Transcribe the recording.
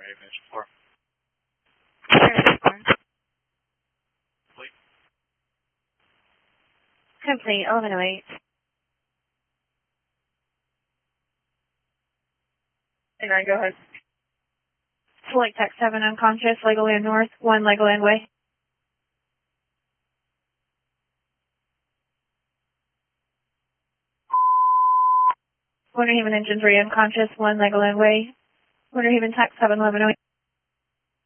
4. Complete, 1108. Hey, 9, go ahead. Flight Tech 7 unconscious, Legoland North, 1 Legoland Way. Winter Haven Engine 3 unconscious, 1 Legoland Way. Winter Haven Tech 71108.